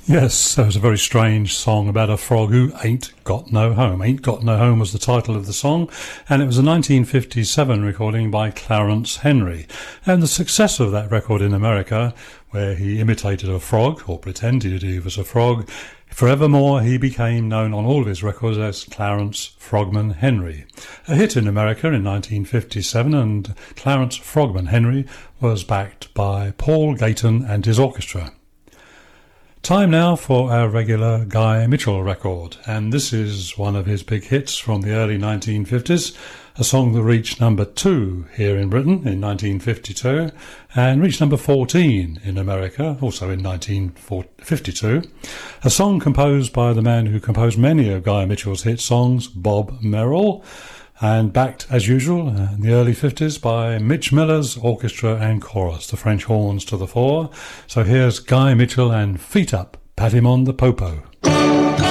Yes, that was a very strange song about a frog who ain't got no home. Ain't Got No Home was the title of the song, and it was a 1957 recording by Clarence Henry. And the success of that record in America, where he imitated a frog, or pretended he was a frog, forevermore he became known on all of his records as Clarence Frogman Henry. A hit in America in 1957, and Clarence Frogman Henry was backed by Paul Gayton and his orchestra. Time now for our regular Guy Mitchell record, and this is one of his big hits from the early 1950s, a song that reached number 2 here in Britain in 1952 and reached number 14 in America, also in 1952. A song composed by the man who composed many of Guy Mitchell's hit songs, Bob Merrill, and backed, as usual, in the early 50s by Mitch Miller's orchestra and chorus, the French horns to the fore. So here's Guy Mitchell and Feet Up, Pat Him on the Popo.